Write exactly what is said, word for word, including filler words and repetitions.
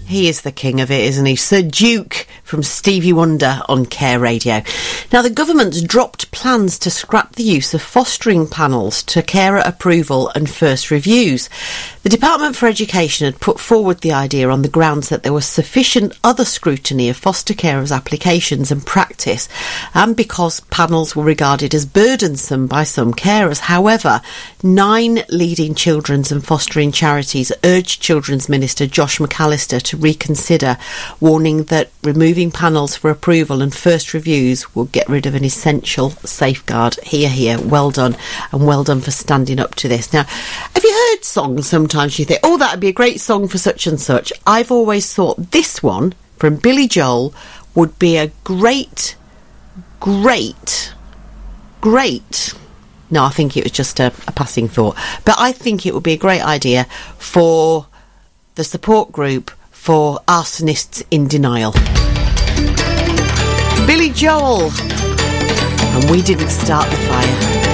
He is the king of it, isn't he? Sir Duke from Stevie Wonder on Care Radio. Now, the government's dropped plans to scrap the use of fostering panels to carer approval and first reviews. The Department for Education had put forward the idea on the grounds that there was sufficient other scrutiny of foster carers' applications and practice, and because panels were regarded as burdensome by some carers. However, nine leading children's and fostering charities urged Children's Minister Josh McAllister to reconsider, warning that removing panels for approval and first reviews will get rid of an essential safeguard. Hear, hear, well done, and well done for standing up to this. Now, have you heard songs sometimes you think, oh, that would be a great song for such and such? I've always thought this one from Billy Joel would be a great, great, great... No, I think it was just a, a passing thought. But I think it would be a great idea for the support group for arsonists in denial. Billy Joel. And we didn't start the fire.